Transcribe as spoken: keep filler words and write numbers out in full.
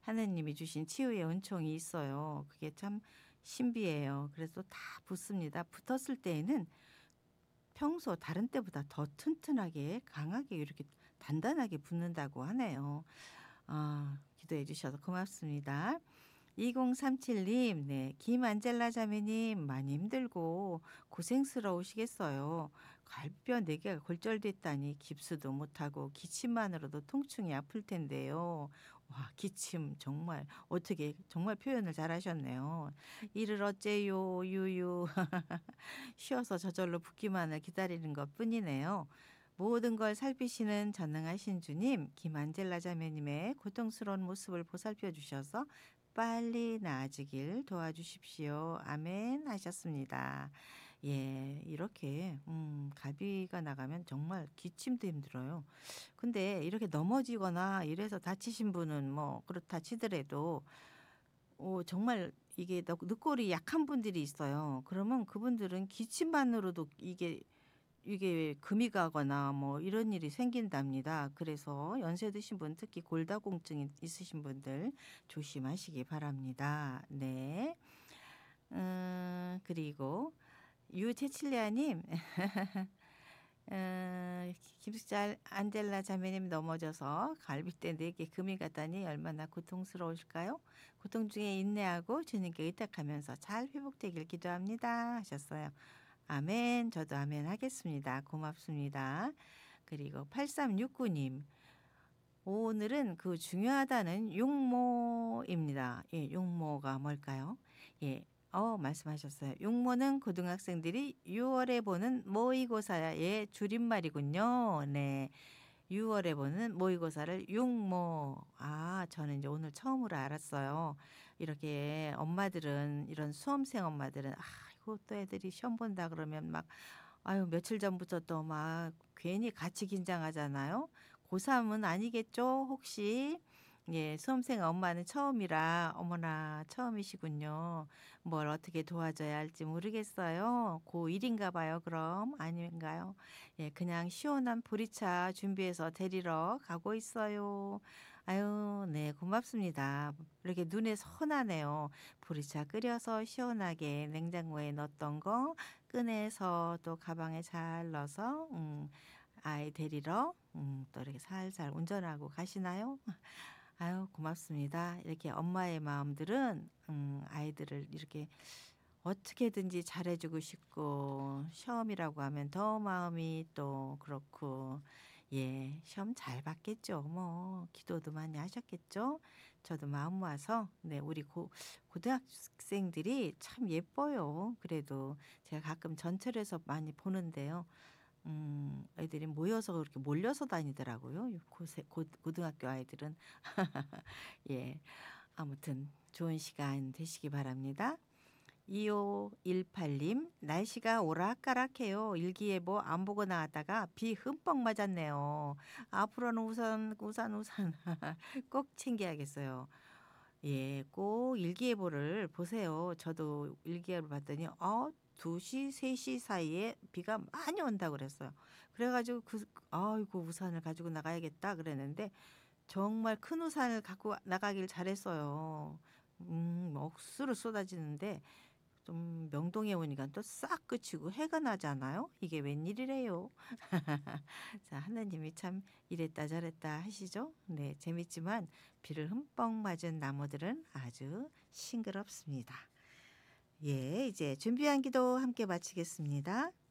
하느님이 주신 치유의 은총이 있어요. 그게 참 신비해요. 그래서 다 붙습니다. 붙었을 때에는 평소 다른 때보다 더 튼튼하게 강하게 이렇게 단단하게 붙는다고 하네요. 아, 기도해 주셔서 고맙습니다. 이공삼칠 님, 네, 김안젤라 자매님 많이 힘들고 고생스러우시겠어요. 갈비뼈 네 개가 골절됐다니 깁스도 못하고 기침만으로도 통증이 아플 텐데요. 와, 기침 정말 어떻게 정말 표현을 잘하셨네요. 이를 어째요 유유. 쉬어서 저절로 붓기만을 기다리는 것뿐이네요. 모든 걸 살피시는 전능하신 주님, 김안젤라 자매님의 고통스러운 모습을 보살펴 주셔서 빨리 나아지길 도와주십시오. 아멘 하셨습니다. 예, 이렇게 음, 갈비가 나가면 정말 기침도 힘들어요. 근데 이렇게 넘어지거나 이래서 다치신 분은 뭐 그렇다 치더라도 어, 정말 이게 너- 늑골이 약한 분들이 있어요. 그러면 그분들은 기침만으로도 이게 이게 금이 가거나 뭐 이런 일이 생긴답니다. 그래서 연세 드신 분 특히 골다공증이 있으신 분들 조심하시기 바랍니다. 네. 음, 그리고 유체칠리아님, 어, 김숙자 안젤라 자매님 넘어져서 갈비뼈 네 개 금이 갔다니 얼마나 고통스러우실까요? 고통 중에 인내하고 주님께 의탁하면서 잘 회복되길 기도합니다 하셨어요. 아멘. 저도 아멘 하겠습니다. 고맙습니다. 그리고 팔삼육구 님. 오늘은 그 중요하다는 육모입니다. 예, 육모가 뭘까요? 예. 어, 말씀하셨어요. 육모는 고등학생들이 유월에 보는 모의고사의 줄임말이군요. 네. 유월에 보는 모의고사를 육모. 아, 저는 이제 오늘 처음으로 알았어요. 이렇게 엄마들은, 이런 수험생 엄마들은, 아, 이거 또 애들이 시험 본다 그러면 막, 아유, 며칠 전부터 또 막 괜히 같이 긴장하잖아요. 고삼은 아니겠죠? 혹시? 예, 수험생 엄마는 처음이라, 어머나, 처음이시군요. 뭘 어떻게 도와줘야 할지 모르겠어요. 고일인가 봐요, 그럼. 아닌가요? 예, 그냥 시원한 보리차 준비해서 데리러 가고 있어요. 아유, 네, 고맙습니다. 이렇게 눈에 선하네요. 보리차 끓여서 시원하게 냉장고에 넣었던 거 꺼내서 또 가방에 잘 넣어서, 음, 아이 데리러, 음, 또 이렇게 살살 운전하고 가시나요? 아유, 고맙습니다. 이렇게 엄마의 마음들은, 음, 아이들을 이렇게 어떻게든지 잘해주고 싶고 시험이라고 하면 더 마음이 또 그렇고 예 시험 잘 봤겠죠. 뭐 기도도 많이 하셨겠죠. 저도 마음 모아서 네 우리 고, 고등학생들이 참 예뻐요. 그래도 제가 가끔 전철에서 많이 보는데요. 음, 애들이 모여서 그렇게 몰려서 다니더라고요. 고세, 고, 고등학교 아이들은 예 아무튼 좋은 시간 되시기 바랍니다. 이오일팔 님, 날씨가 오락가락해요. 일기예보 안 보고 나왔다가 비 흠뻑 맞았네요. 앞으로는 우산, 우산, 우산 꼭 챙겨야겠어요. 예, 꼭 일기예보를 보세요. 저도 일기예보 봤더니, 어, 두 시, 세 시 사이에 비가 많이 온다고 그랬어요. 그래가지고 그, 아이고, 우산을 가지고 나가야겠다 그랬는데, 정말 큰 우산을 갖고 나가길 잘했어요. 음, 억수로 쏟아지는데, 좀 명동에 오니까 또 싹 그치고 해가 나잖아요. 이게 웬일이래요. 자, 하나님이 참 이랬다 저랬다 하시죠. 네, 재밌지만 비를 흠뻑 맞은 나무들은 아주 싱그럽습니다. 예, 이제 준비한 기도 함께 마치겠습니다.